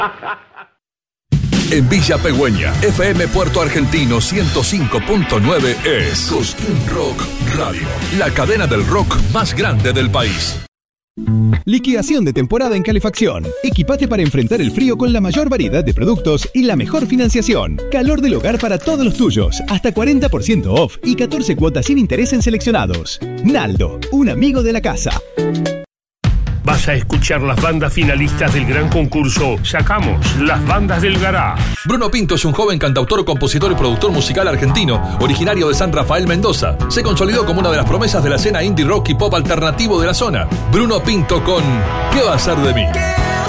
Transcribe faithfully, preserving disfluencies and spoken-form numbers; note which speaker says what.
Speaker 1: En Villa Pegüeña, F M Puerto Argentino ciento cinco punto nueve es Cosquín Rock Radio, la cadena del rock más grande del país.
Speaker 2: Liquidación de temporada en calefacción. Equipate para enfrentar el frío con la mayor variedad de productos y la mejor financiación. Calor del hogar para todos los tuyos. Hasta cuarenta por ciento off y catorce cuotas sin interés en seleccionados. Naldo, un amigo de la casa.
Speaker 3: Vas a escuchar las bandas finalistas del gran concurso Sacamos las bandas del Garage.
Speaker 1: Bruno Pinto es un joven cantautor, compositor y productor musical argentino, originario de San Rafael, Mendoza. Se consolidó como una de las promesas de la escena indie rock y pop alternativo de la zona. Bruno Pinto con ¿Qué va a ser de mí?